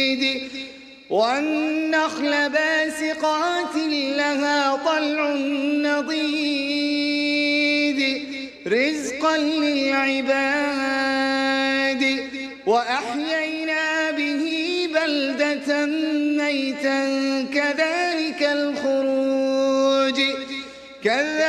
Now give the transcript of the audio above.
والنخل باسقات لها طلع نضيد رزقا للعباد وأحيينا به بلدة ميتا كذلك الخروج